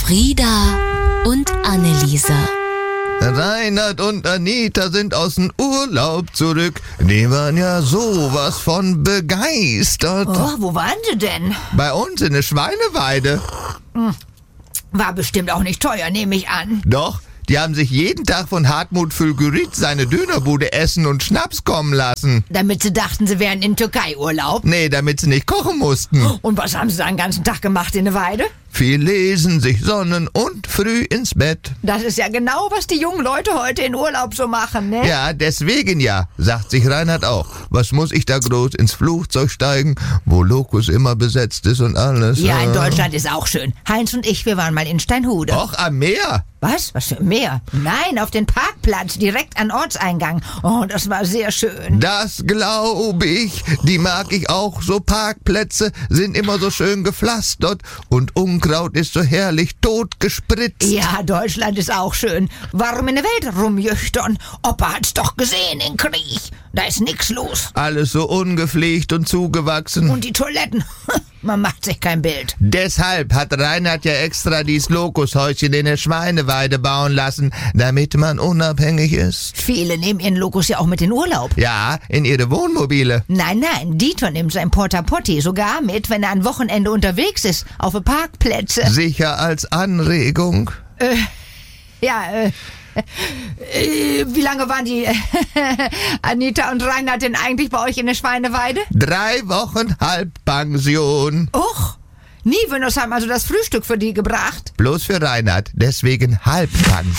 Frieda und Anneliese. Reinhard und Anita sind aus dem Urlaub zurück. Die waren ja sowas von begeistert. Oh, wo waren sie denn? Bei uns in der Schweineweide. War bestimmt auch nicht teuer, nehme ich an. Doch, die haben sich jeden Tag von Hartmut Fülgürit seine Dönerbude essen und Schnaps kommen lassen. Damit sie dachten, sie wären in Türkei-Urlaub. Nee, damit sie nicht kochen mussten. Und was haben sie da den ganzen Tag gemacht in der Weide? Viel lesen, sich sonnen und früh ins Bett. Das ist ja genau, was die jungen Leute heute in Urlaub so machen, ne? Ja, deswegen ja, sagt sich Reinhard auch. Was muss ich da groß ins Flugzeug steigen, wo Locus immer besetzt ist und alles? Ja, in Deutschland ist auch schön. Heinz und ich, wir waren mal in Steinhude. Och, am Meer. Was? Was für ein Meer? Nein, auf den Parkplatz, direkt an Ortseingang. Oh, das war sehr schön. Das glaube ich. Die mag ich auch. So Parkplätze sind immer so schön gepflastert und Unkraut ist so herrlich totgespritzt. Ja, Deutschland ist auch schön. Warum in der Welt rumjüchtern? Opa hat's doch gesehen in Krieg. Da ist nix los. Alles so ungepflegt und zugewachsen. Und die Toiletten. Man macht sich kein Bild. Deshalb hat Reinhard ja extra dieses Lokushäuschen in der Schweineweide bauen lassen, damit man unabhängig ist. Viele nehmen ihren Lokus ja auch mit in Urlaub. Ja, in ihre Wohnmobile. Nein, Dieter nimmt sein Porta Potty sogar mit, wenn er an Wochenende unterwegs ist, auf die Parkplätze. Sicher als Anregung. Wie lange waren die Anita und Reinhard denn eigentlich bei euch in der Schweineweide? 3 Wochen Halbpension. Och, Nivenus haben also das Frühstück für die gebracht. Bloß für Reinhard, deswegen Halbpension.